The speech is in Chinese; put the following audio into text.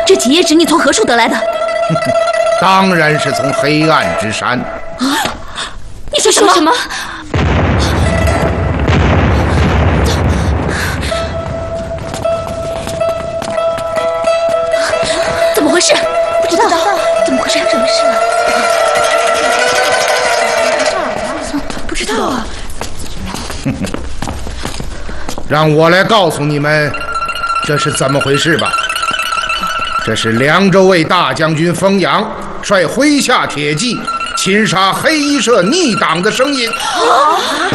这几页纸你从何处得来的？ 当然是从黑暗之山。 啊！你说什么？怎么回事？不知道，怎么回事？什么事啊？不知道啊。 让我来告诉你们，这是怎么回事吧。这是凉州卫大将军封阳率麾下铁骑擒杀黑衣社逆党的声音。